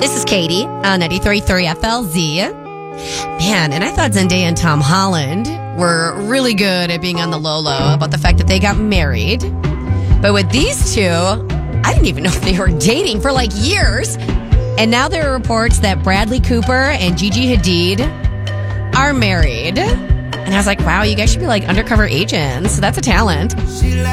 This is Katie on 93.3 FLZ. Man, and I thought Zendaya and Tom Holland were really good at being on the low about the fact that they got married. But with these two, I didn't even know if they were dating for like years. And now there are reports that Bradley Cooper and Gigi Hadid are married. And I was like, wow, you guys should be like undercover agents. So that's a talent.